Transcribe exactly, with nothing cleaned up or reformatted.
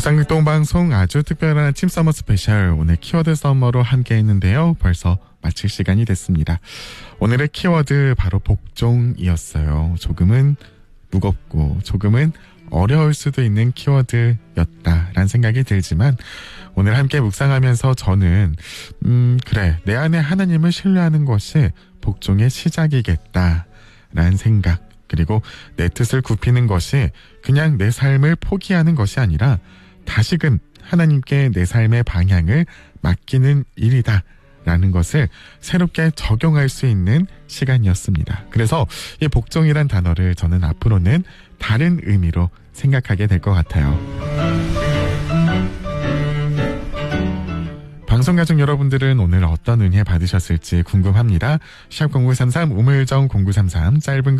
울산극동방송 아주 특별한 아침 서머 스페셜, 오늘 키워드 서머로 함께 했는데요. 벌써 마칠 시간이 됐습니다. 오늘의 키워드 바로 복종이었어요. 조금은 무겁고 조금은 어려울 수도 있는 키워드였다라는 생각이 들지만, 오늘 함께 묵상하면서 저는 음 그래, 내 안에 하나님을 신뢰하는 것이 복종의 시작이겠다라는 생각, 그리고 내 뜻을 굽히는 것이 그냥 내 삶을 포기하는 것이 아니라 다시금 하나님께 내 삶의 방향을 맡기는 일이다 라는 것을 새롭게 적용할 수 있는 시간이었습니다. 그래서 이 복종이란 단어를 저는 앞으로는 다른 의미로 생각하게 될 것 같아요. 방송가족 여러분들은 오늘 어떤 은혜 받으셨을지 궁금합니다. 샵 공구삼삼 우물정 공구삼삼, 짧은